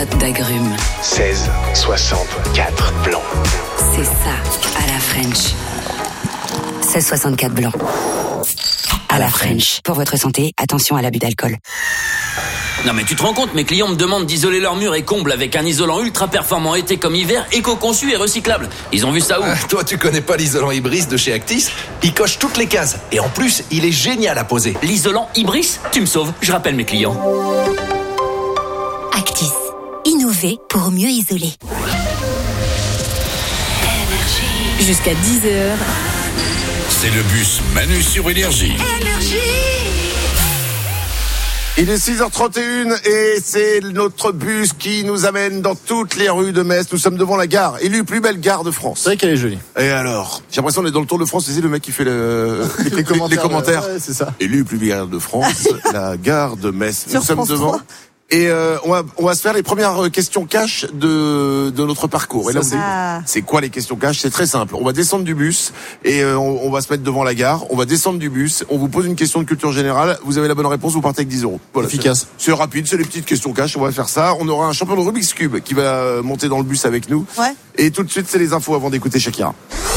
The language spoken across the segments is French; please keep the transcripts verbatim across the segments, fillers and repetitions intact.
d'agrumes. seize soixante-quatre blanc. C'est ça, à la French. seize soixante-quatre blanc. À la French. Pour votre santé, attention à l'abus d'alcool. Non mais tu te rends compte, mes clients me demandent d'isoler leurs murs et combles avec un isolant ultra performant été comme hiver, éco-conçu et recyclable. Ils ont vu ça où? Ah, toi tu connais pas l'isolant Ibris de chez Actis? Il coche toutes les cases. Et en plus, il est génial à poser. L'isolant Ibris? Tu me sauves, je rappelle mes clients. Actis. Innover pour mieux isoler. Jusqu'à dix heures. C'est le bus Manu sur Énergie. Énergie. Il est six heures trente et une et c'est notre bus qui nous amène dans toutes les rues de Metz. Nous sommes devant la gare, élue plus belle gare de France. C'est vrai qu'elle est jolie. Et alors, j'ai l'impression qu'on est dans le Tour de France, c'est le mec qui fait le, les, les commentaires. Les commentaires. Ouais, c'est ça. Élue plus belle gare de France, la gare de Metz. Sur Nous sommes France devant. trois. Et euh, on va on va se faire les premières questions cash de de notre parcours. Et là, Ça, c'est, c'est quoi les questions cash? C'est très simple. On va descendre du bus et euh, on, on va se mettre devant la gare. On va descendre du bus. On vous pose une question de culture générale. Vous avez la bonne réponse, vous partez avec dix euros. Voilà, efficace. C'est, c'est rapide. C'est les petites questions cash. On va faire ça. On aura un champion de Rubik's Cube qui va monter dans le bus avec nous. Ouais. Et tout de suite, c'est les infos avant d'écouter Shakira.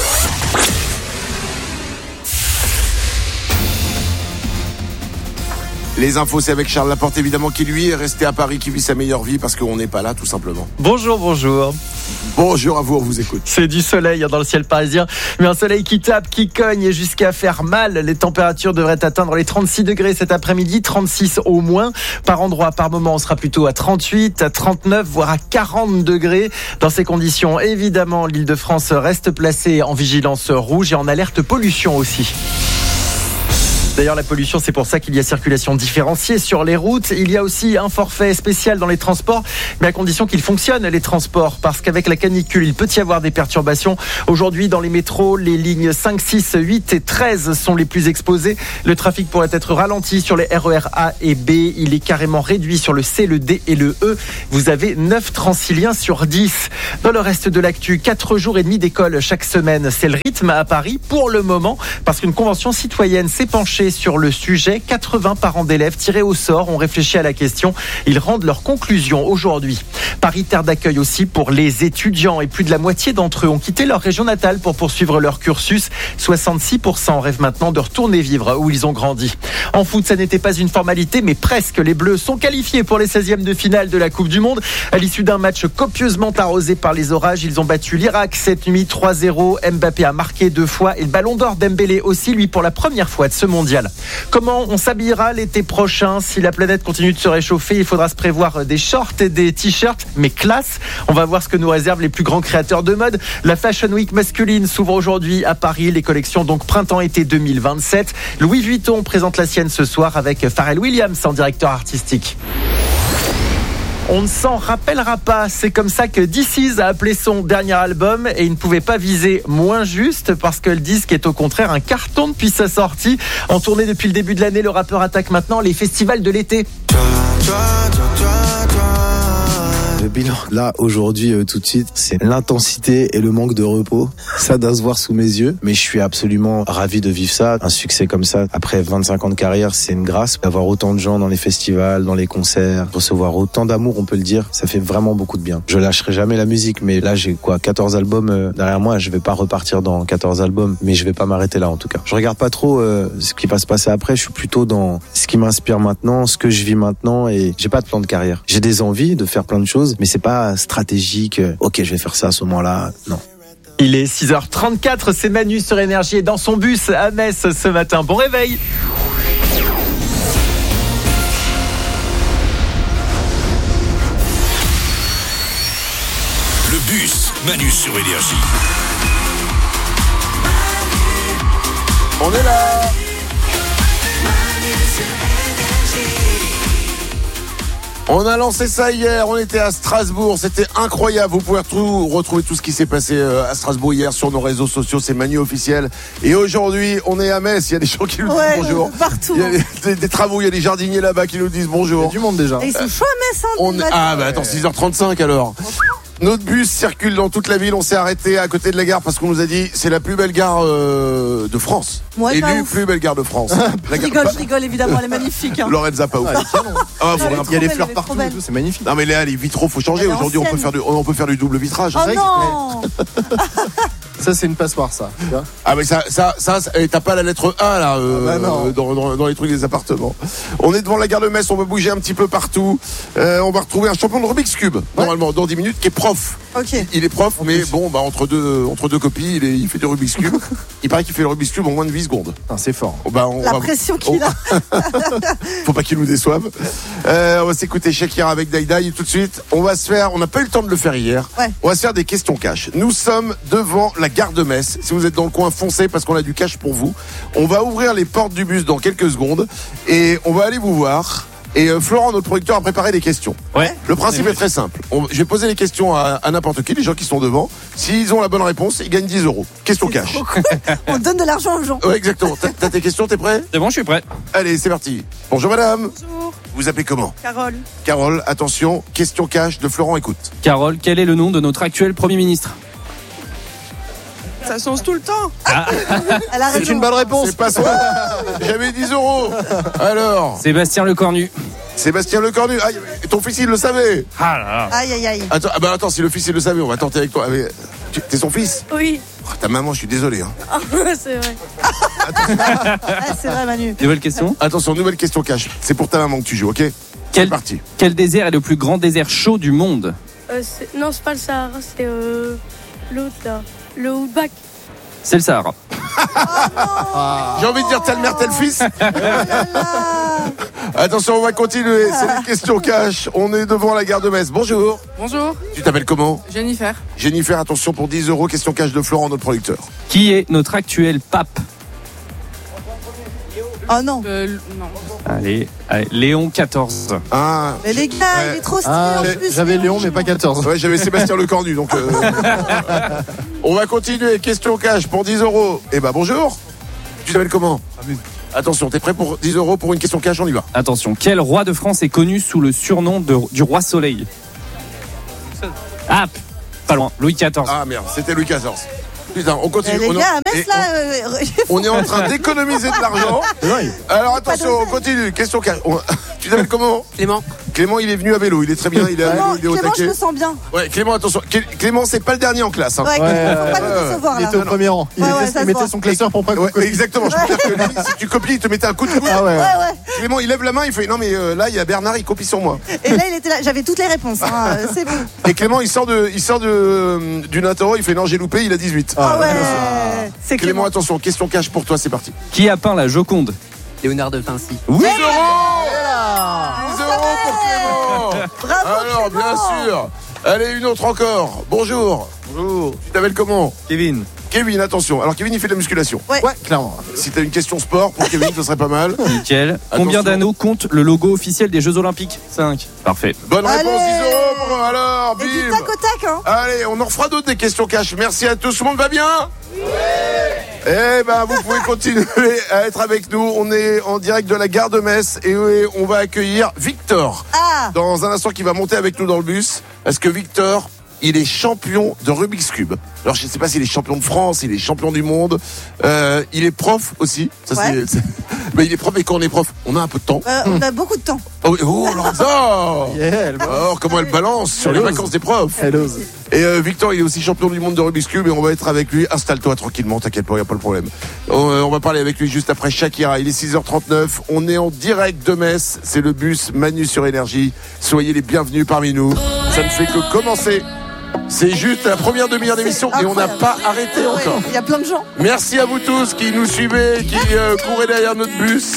Les infos, c'est avec Charles Laporte, évidemment, qui lui est resté à Paris, qui vit sa meilleure vie parce qu'on n'est pas là, tout simplement. Bonjour, bonjour. Bonjour à vous, on vous écoute. C'est du soleil dans le ciel parisien, mais un soleil qui tape, qui cogne et jusqu'à faire mal. Les températures devraient atteindre les trente-six degrés cet après-midi, trente-six au moins. Par endroit, par moment, on sera plutôt à trente-huit, à trente-neuf, voire à quarante degrés. Dans ces conditions, évidemment, l'Île-de-France reste placée en vigilance rouge et en alerte pollution aussi. D'ailleurs, la pollution, c'est pour ça qu'il y a circulation différenciée sur les routes. Il y a aussi un forfait spécial dans les transports, mais à condition qu'ils fonctionnent, les transports, parce qu'avec la canicule, il peut y avoir des perturbations. Aujourd'hui, dans les métros, les lignes cinq, six, huit et treize sont les plus exposées. Le trafic pourrait être ralenti sur les R E R A et B. Il est carrément réduit sur le C, le D et le E. Vous avez neuf Transiliens sur dix. Dans le reste de l'actu, quatre jours et demi d'école chaque semaine. C'est le rythme à Paris pour le moment, parce qu'une convention citoyenne s'est penchée sur le sujet. quatre-vingts parents d'élèves tirés au sort ont réfléchi à la question. Ils rendent leurs conclusions aujourd'hui. Paris, terre d'accueil aussi pour les étudiants. Et plus de la moitié d'entre eux ont quitté leur région natale pour poursuivre leur cursus. soixante-six pour cent rêvent maintenant de retourner vivre où ils ont grandi. En foot, ça n'était pas une formalité, mais presque. Les Bleus sont qualifiés pour les seizièmes de finale de la Coupe du Monde. À l'issue d'un match copieusement arrosé par les orages, ils ont battu l'Irak cette nuit trois zéro. Mbappé a marqué deux fois et le ballon d'or Dembélé aussi, lui, pour la première fois de ce mondial. Comment on s'habillera l'été prochain? Si la planète continue de se réchauffer, il faudra se prévoir des shorts et des t-shirts, mais classe. On va voir ce que nous réservent les plus grands créateurs de mode. La Fashion Week masculine s'ouvre aujourd'hui à Paris. Les collections donc printemps-été deux mille vingt-sept. Louis Vuitton présente la sienne ce soir avec Pharrell Williams en directeur artistique. On ne s'en rappellera pas, c'est comme ça que This Is a appelé son dernier album et il ne pouvait pas viser moins juste parce que le disque est au contraire un carton depuis sa sortie. En tournée depuis le début de l'année, le rappeur attaque maintenant les festivals de l'été. Toi, toi, toi, toi, toi. Le bilan, là, aujourd'hui, euh, tout de suite, c'est l'intensité et le manque de repos. Ça doit se voir sous mes yeux, mais je suis absolument ravi de vivre ça. Un succès comme ça, après vingt-cinq ans de carrière, c'est une grâce. D'avoir autant de gens dans les festivals, dans les concerts, recevoir autant d'amour, on peut le dire, ça fait vraiment beaucoup de bien. Je lâcherai jamais la musique, mais là, j'ai quoi, quatorze albums euh, derrière moi. Je vais pas repartir dans quatorze albums, mais je vais pas m'arrêter là, en tout cas. Je regarde pas trop euh, ce qui va se passer après. Je suis plutôt dans ce qui m'inspire maintenant, ce que je vis maintenant, et j'ai pas de plan de carrière. J'ai des envies de faire plein de choses, mais c'est pas stratégique. Ok, je vais faire ça à ce moment-là. Non. Il est six heures trente-quatre, c'est Manu sur Énergie et dans son bus à Metz ce matin. Bon réveil. Le bus Manu sur Énergie. On est là. On a lancé ça hier, on était à Strasbourg, c'était incroyable. Vous pouvez tout, retrouver tout ce qui s'est passé à Strasbourg hier sur nos réseaux sociaux, c'est Manu officiel. Et aujourd'hui, on est à Metz, il y a des gens qui nous ouais, disent bonjour. Partout. Il y a des, des travaux, il y a des jardiniers là-bas qui nous disent bonjour. Il y a du monde déjà. Et ils sont chauds à Metz, hein, on... Ah bah attends, six heures trente-cinq alors. Notre bus circule dans toute la ville. On s'est arrêté à côté de la gare parce qu'on nous a dit c'est la plus belle gare euh, de France. Ouais, pas Élue ouf. plus belle gare de France. La Je gare- rigole, je rigole, évidemment, elle est magnifique. Hein. Lorenza pas ouf. Ah, Ah, Non, faut elle est un- trop Il y a les belle, fleurs elle est partout trop et belle. tout, c'est magnifique. Non mais Léa, les vitraux, faut changer. Elle est Aujourd'hui, on peut ancienne. faire du, on peut faire du double vitrage. Oh C'est vrai que- non. Ça, c'est une passoire, ça. Tu vois. Ah mais ça, ça, ça, ça- eh, t'as pas la lettre A là euh, Ah bah non. dans, dans, dans les trucs des appartements. On est devant la gare de Metz, on va bouger un petit peu partout. Euh, on va retrouver un champion de Rubik's Cube normalement dans dix minutes qui est prof. Ok. Il est prof, mais bon, bah entre deux, entre deux copies, il, est, il fait du Rubik's Cube. Il paraît qu'il fait le Rubik's Cube en moins de huit secondes. Ah, c'est fort. Bah, on La va- pression qu'il a. Faut pas qu'il nous déçoive. Euh, on va s'écouter Shakira avec Daïdaï tout de suite. On va se faire, on n'a pas eu le temps de le faire hier. Ouais. On va se faire des questions cash. Nous sommes devant la gare de Metz. Si vous êtes dans le coin, foncez parce qu'on a du cash pour vous. On va ouvrir les portes du bus dans quelques secondes et on va aller vous voir. Et euh, Florent, notre producteur, a préparé des questions. Ouais. Le principe est très simple. On- je vais poser les questions à, à n'importe qui, les gens qui sont devant. S'ils ont la bonne réponse, ils gagnent dix euros. Question cash. On donne de l'argent aux gens. Ouais, exactement. T'as, t'as tes questions, t'es prêt? C'est bon, je suis prêt. Allez, c'est parti. Bonjour madame. Bonjour. Vous appelez comment? Carole. Carole, attention, question cash de Florent, écoute. Carole, quel est le nom de notre actuel Premier ministre? Ça change tout le temps. Elle a C'est raison. une bonne réponse. C'est pas ça. J'avais dix euros. Alors, Sébastien Lecornu. Sébastien Lecornu. Ah, et ton fils, il le savait. Ah là là. Aïe, aïe, aïe. Attends, ah bah attends, si le fils, il le savait, on va tenter avec toi. Ah, mais, tu- T'es son fils? Oui, Oh, ta maman, je suis désolé. Hein. c'est vrai. Ah, c'est vrai, Manu. Nouvelle question. Attention, nouvelle question cash. C'est pour ta maman que tu joues, ok? C'est Quel, parti. quel désert est le plus grand désert chaud du monde? Euh, c'est- non, c'est pas le Sahara, c'est euh, l'autre là. Le Outback. C'est le Sahara. J'ai envie de dire tel mère, tel fils. Oh là là. Attention, on va continuer. C'est les questions cash. On est devant la gare de Metz. Bonjour. Bonjour, Tu t'appelles comment? Jennifer. Jennifer, attention pour dix euros. Question cash de Florent, notre producteur. Qui est notre actuel pape? Oh non. Euh, non. Allez, allez, Léon quatorze. Ah. Mais les gars, Ouais. il est trop stylé Ah, en j'ai- plus. j'avais Léon, mais pas quatorze. Ouais, j'avais Sébastien Lecornu, donc. euh, On va continuer. Question cash pour dix euros. Eh ben bonjour. Tu t'appelles comment? Attention, t'es prêt pour dix euros pour une question cash? On y va. Attention, quel roi de France est connu sous le surnom de, du roi Soleil? Ah, p- pas loin, Louis quatorze. Ah merde, c'était Louis quatorze. Putain, on continue. Les on, gars, à et Metz, là. euh, on- on est en train d'économiser de l'argent. Alors attention, on continue. Question cash. On- Tu t'appelles comment? Clément. Clément, il est venu à vélo. Il est très bien. Il est à vélo, Clément, il est au Clément, je taquet. me sens bien. Ouais, Clément, attention. Clé- Clément, c'est pas le dernier en classe. Hein. Ouais, Ouais, faut pas ouais, nous décevoir Il là. était au premier rang. Il, Ouais, était- ouais, ça il se mettait voit. son classeur pour pas qu'on Ouais, copie. exactement. Je peux dire que lui, si tu copies, il te mettait un coup de coude. Ah ouais. Ouais, ouais. Clément, il lève la main, il fait non mais euh, là il y a Bernard, il copie sur moi. Et là, il était là. J'avais toutes les réponses. Hein. euh, C'est bon. Et Clément, il sort de, il sort de euh, d'une interro, il fait non j'ai loupé, il a dix-huit. Ah ouais. C'est Clément, Clément. attention, question cash pour toi, c'est parti. Qui a peint la Joconde? Léonard de Vinci. dix euros dix euros pour Clément. Bravo, Alors, Clément. bien sûr. Allez, une autre encore. Bonjour. Bonjour. Tu t'appelles comment? Kevin. Kevin, attention. Alors Kevin, il fait de la musculation. Ouais. Ouais, clairement. Si t'as une question sport pour Kevin, ce serait pas mal. Nickel. Combien Attention. d'anneaux compte le logo officiel des Jeux Olympiques? cinq. Parfait. Bonne réponse, Allez. dix euros. Pour, alors, Et du bim. tac au tac, hein. Allez, on en refera d'autres des questions cash. Merci à tous. Tout le monde va bien? Oui. Eh ben, vous pouvez continuer à être avec nous. On est en direct de la gare de Metz et on va accueillir Victor Ah. dans un instant qui va monter avec nous dans le bus. Parce que Victor, il est champion de Rubik's Cube. Alors, je ne sais pas s'il est champion de France, il est champion du monde. Euh, il est prof aussi. Ça, Ouais. c'est, c'est- Mais il est prof, et quand on est prof, on a un peu de temps. Euh, on a beaucoup de temps. Oh, oh Lorenza. Yeah, elle, Alors, comment elle balance sur Elle les ose. vacances des profs. elle ose. Et euh, Victor, il est aussi champion du monde de Rubik's Cube et on va être avec lui. Installe-toi tranquillement, t'inquiète pas, il n'y a pas de problème. On, euh, on va parler avec lui juste après Shakira. Il est six heures trente-neuf. On est en direct de Metz. C'est le bus Manu sur Énergie. Soyez les bienvenus parmi nous. Ça ne fait que commencer. C'est juste la première demi-heure d'émission et on n'a pas arrêté Ouais, encore. il y a plein de gens. Merci à vous tous qui nous suivez, qui euh, courez derrière notre bus.